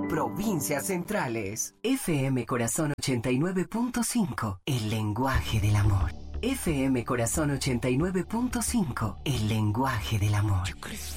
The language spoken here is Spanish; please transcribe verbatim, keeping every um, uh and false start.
provincias centrales. F M Corazón ochenta y nueve punto cinco, el lenguaje del amor. F M Corazón ochenta y nueve punto cinco, el lenguaje del amor.